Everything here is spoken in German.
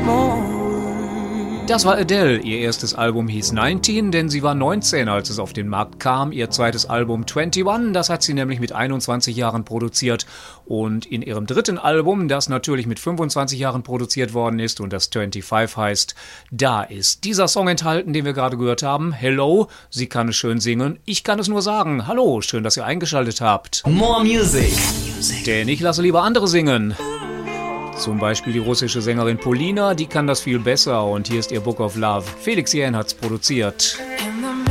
Das war Adele. Ihr erstes Album hieß 19, denn sie war 19, als es auf den Markt kam. Ihr zweites Album 21, das hat sie nämlich mit 21 Jahren produziert. Und in ihrem dritten Album, das natürlich mit 25 Jahren produziert worden ist und das 25 heißt, da ist dieser Song enthalten, den wir gerade gehört haben. Hello, sie kann es schön singen. Ich kann es nur sagen. Hallo, schön, dass ihr eingeschaltet habt. More Music. Denn ich lasse lieber andere singen. Zum Beispiel die russische Sängerin Polina, die kann das viel besser und hier ist ihr Book of Love. Felix Jähn hat's produziert.